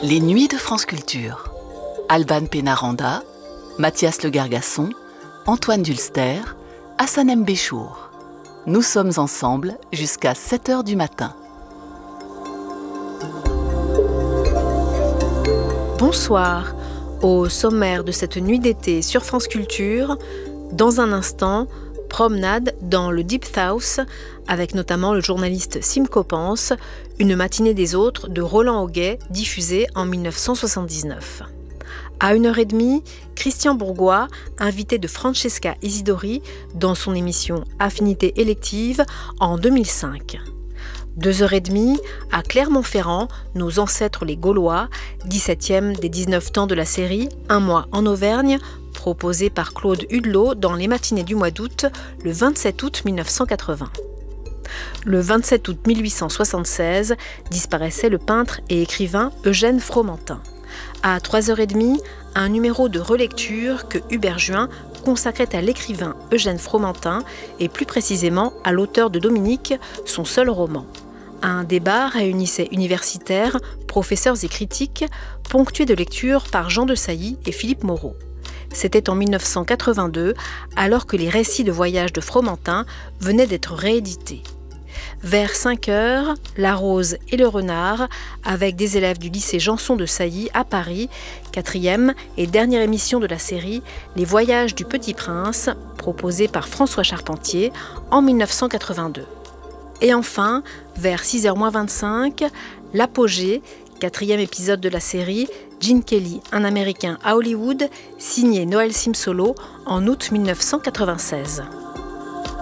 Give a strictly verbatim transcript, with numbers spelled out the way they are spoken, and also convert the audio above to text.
Les Nuits de France Culture. Alban Pénaranda, Mathias Le Gargasson, Antoine Dulster, Hassanem Béchour. Nous sommes ensemble jusqu'à sept heures du matin. Bonsoir. Au sommaire de cette nuit d'été sur France Culture, dans un instant, promenade dans le Deep South avec notamment le journaliste Sim Coppens, Une matinée des autres de Roland Auguet, diffusée en dix-neuf cent soixante-dix-neuf. À une heure et demie, Christian Bourgois, invité de Francesca Isidori dans son émission Affinité élective en deux mille cinq. Deux heures et demie, à Clermont-Ferrand, nos ancêtres les Gaulois, dix-septième des dix-neuf temps de la série Un mois en Auvergne, proposé par Claude Hudelot dans les matinées du mois d'août, le vingt-sept août mille neuf cent quatre-vingts. Le vingt-sept août mille huit cent soixante-seize, disparaissait le peintre et écrivain Eugène Fromentin. À trois heures trente, un numéro de relecture que Hubert Juin consacrait à l'écrivain Eugène Fromentin et plus précisément à l'auteur de Dominique, son seul roman. Un débat réunissait universitaires, professeurs et critiques, ponctué de lectures par Jean de Sailly et Philippe Moreau. C'était en dix-neuf cent quatre-vingt-deux, alors que les récits de voyage de Fromentin venaient d'être réédités. Vers cinq heures, La Rose et le Renard, avec des élèves du lycée Janson de Sailly à Paris, quatrième et dernière émission de la série Les Voyages du Petit Prince, proposée par François Charpentier en dix-neuf cent quatre-vingt-deux. Et enfin, vers six heures moins vingt-cinq, L'Apogée, quatrième épisode de la série Gene Kelly, un Américain à Hollywood, signé Noël Simsolo en août dix-neuf cent quatre-vingt-seize.